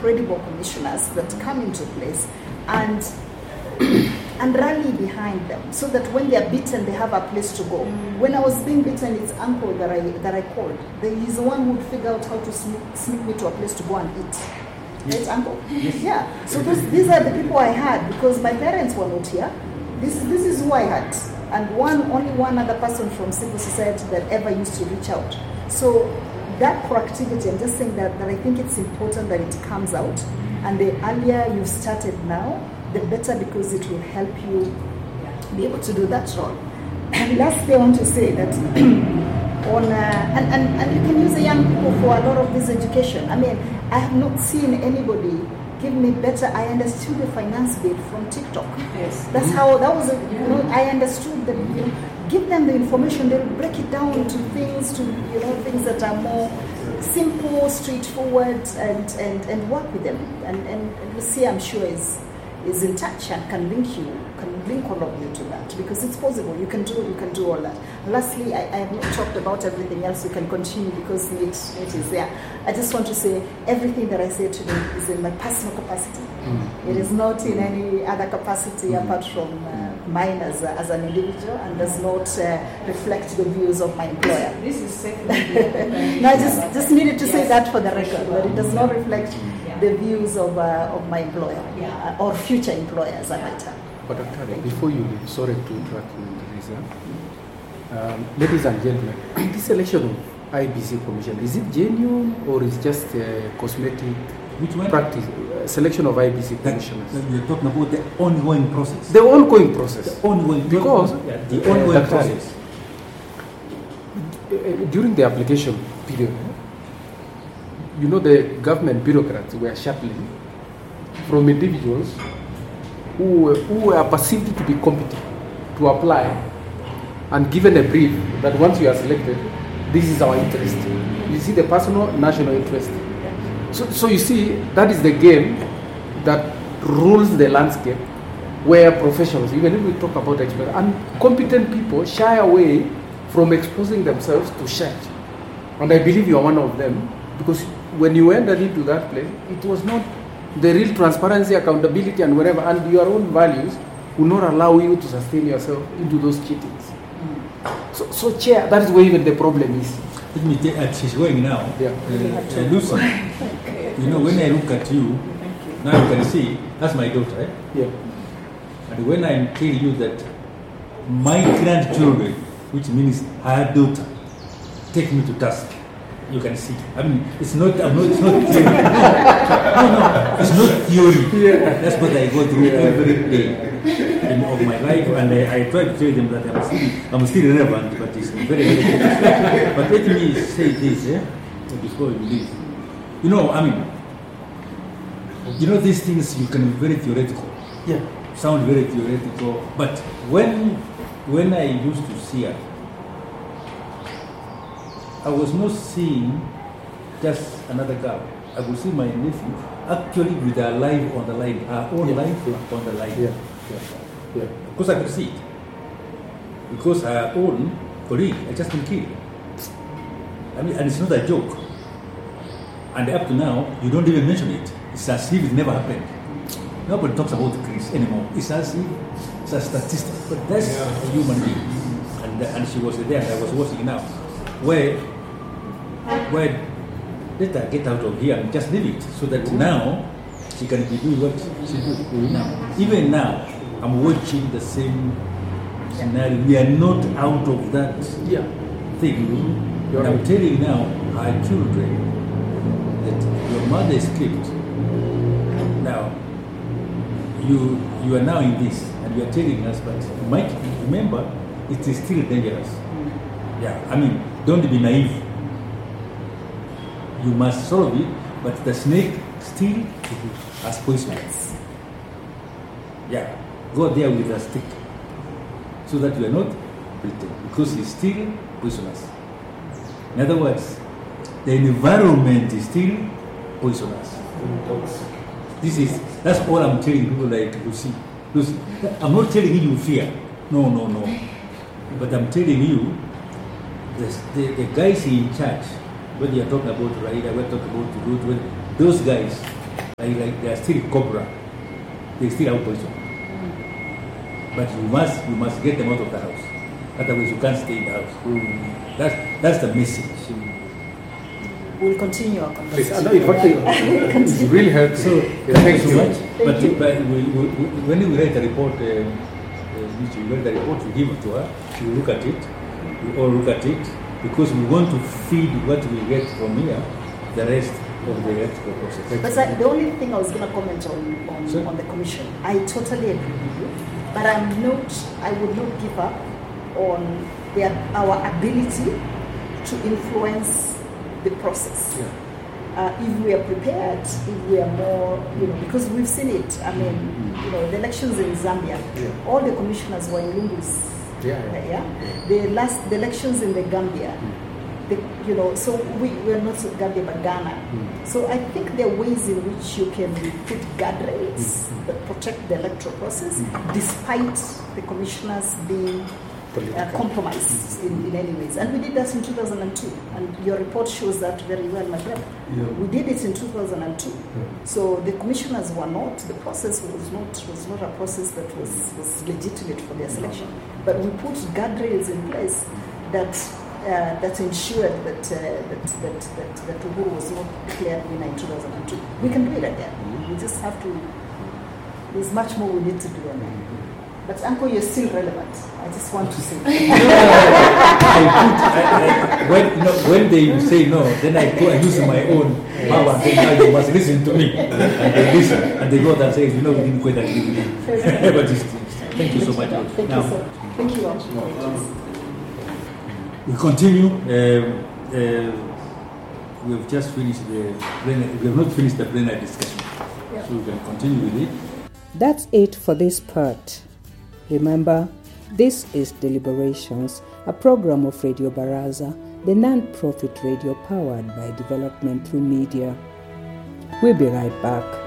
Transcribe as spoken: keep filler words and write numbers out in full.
credible commissioners that come into place and and rally behind them, so that when they are beaten, they have a place to go. Mm. When I was being beaten, it's uncle that I that I called. He's the one who would figure out how to sneak, sneak me to a place to go and eat. Yes. Right, uncle? Yes. Yeah. So those, these are the people I had, because my parents were not here. This this is who I had, and one only one other person from civil society that ever used to reach out. So that proactivity, I'm just saying that, that I think it's important that it comes out, and the earlier you started now, the better, because it will help you be able to do that role. And lastly, I want to say that on uh, and, and, and you can use the young people for a lot of this education. I mean, I have not seen anybody give me better. I understood the finance bit from TikTok. Yes, that's mm-hmm. how that was. A, you know, I understood that. You know, give them the information. They'll break it down to things, to you know, things that are more simple, straightforward, and and, and work with them. And and, and Lucia, I'm sure, is. is in touch and can link you, can link all of you to that, because it's possible. You can do, you can do all that. Lastly, I, I have not talked about everything else. You can continue because it, it is there. I just want to say everything that I say today is in my personal capacity. Mm-hmm. It is not in any other capacity mm-hmm. apart from uh, mine as, a, as an individual, and does not uh, reflect the views of my employer. This is secondary. No, I just, just needed to yes. say that for the record, but it does not reflect the views of uh, of my employer yeah. uh, or future employers at my time. But Doctor, before you leave, sorry to interrupt you, Teresa. Um, ladies and gentlemen, this election of I B C Commission, is it genuine or is it just a cosmetic Which one? practice? Uh, selection of I B C commissioners. That, you're talking about the ongoing process. The ongoing process. The ongoing because yeah, the ongoing uh, process. During the application period, you know, the government bureaucrats were shuffling from individuals who were, who were perceived to be competent to apply and given a brief that once you are selected, this is our interest. You see the personal national interest. So, so you see, that is the game that rules the landscape, where professionals, even if we talk about experts, and competent people shy away from exposing themselves to search. And I believe you are one of them, because when you entered into that place, it was not the real transparency, accountability, and whatever, and your own values will not allow you to sustain yourself into those cheatings. Mm. So, so Chair, that is where even the problem is. Let me tell you, she's going now. Yeah. Uh, uh, Lucy, you know, when I look at you, now you can see, that's my daughter, right? Yeah. And when I'm telling you that my grandchildren, which means her daughter, take me to task, you can see. I mean, it's not, I'm not, it's not theory. No, no, it's not theory. Yeah. That's what I go through yeah. every day in, of my life, and I, I try to tell them that I'm still, I'm still relevant, but it's very, very difficult. But let me say this, eh, before you leave. You know, I mean, you know, these things you can be very theoretical. Yeah. Sound very theoretical, but when when I used to see her, I was not seeing just another girl. I would see my nephew actually with her life on the line, her own yeah. life yeah. on the line. Yeah. Yeah. Yeah. Because I could see it. Because her own colleague had just been killed. I mean, and it's not a joke. And up to now, you don't even mention it. It's as if it never happened. Nobody talks about Chris anymore. It's as if it's a statistic. But that's yeah. a human being. And, and she was there, and I was watching now. Where, where, let her get out of here and just leave it, so that mm-hmm. now she can be doing what she does. Mm-hmm. Now, even now, I'm watching the same scenario. We are not out of that yeah. thing. Mm-hmm. And I'm telling now our children that your mother escaped. Now, you you are now in this, and you are telling us, but Mike, remember, it is still dangerous. Mm-hmm. Yeah, I mean, don't be naive. You must solve it, but the snake still has poisonous. Yeah, go there with a stick, so that you are not bitten, because it's still poisonous. In other words, the environment is still poisonous. This is, that's all I'm telling people like Lucy. Lucy, I'm not telling you fear. No, no, no. But I'm telling you, the, the, the guys in charge, when you're talking about Raila, we're talking about Ruth, those guys like, like they are still Cobra. They still have poison. But you must you must get them out of the house. Otherwise you can't stay in the house. Mm. That's that's the message. We'll continue our Please, conversation. no, in fact, it's really helpful. So Yeah, thank you so much. Thank But, you. but we, we, we, when we write the report, um, uh, which we write the report, we give it to her. She will look at it. We all look at it because we want to feed what we get from here, the rest of the electrical process. But I, the only thing I was going to comment on on, Sure. on the commission, I totally agree with you, but I'm not. I would not give up on their, our ability to influence the process. Yeah. Uh, if we are prepared, if we are more, you know, because we've seen it. I mean, you know, the elections in Zambia, Yeah. all the commissioners were in Lungu's. Yeah, Uh, yeah. yeah. The last the elections in the Gambia, the, you know, so we we're not Gambia but Ghana. Mm. So I think there are ways in which you can put guardrails that protect the electoral process, despite the commissioners being uh, Political. compromised in, in any ways. And we did that in two thousand two, and your report shows that very well, my brother. Yeah. We did it in two thousand two. So the commissioners were not, the process was not was not a process that was, was legitimate for their selection. But we put guardrails in place that uh, that ensured that, uh, that, that, that, that Uhuru was not declared winner in two thousand two. We can do it again. We just have to, there's much more we need to do on that. But Uncle, you're still relevant. I just want to say. I put, I, I, when, you know, when they say no, then I go and use my own power and say, now you must listen to me. And they listen. And they go out and say, you know, we didn't quite agree with you. But it's, thank you so much. Thank Now, you so much. Thank you all. we continue. Um, uh, we have just finished the plenary, we have not finished the plenary discussion. Yeah. So we can continue with it. That's it for this part. Remember, this is Deliberations, a program of Radio Baraza, the non-profit radio powered by Development Through Media. We'll be right back.